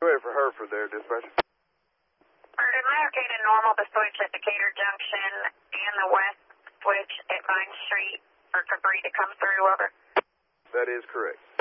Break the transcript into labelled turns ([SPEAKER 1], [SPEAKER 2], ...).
[SPEAKER 1] Wait for Hereford there, dispatcher.
[SPEAKER 2] Am I okay to normal the switch at Decatur Junction and the west switch at Vine Street for Capri to come through, over?
[SPEAKER 1] That is correct.